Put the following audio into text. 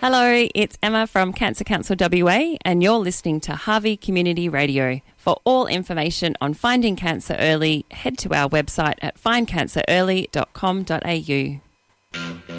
Hello, it's Emma from Cancer Council WA and you're listening to Harvey Community Radio. For all information on finding cancer early, head to our website at findcancerearly.com.au.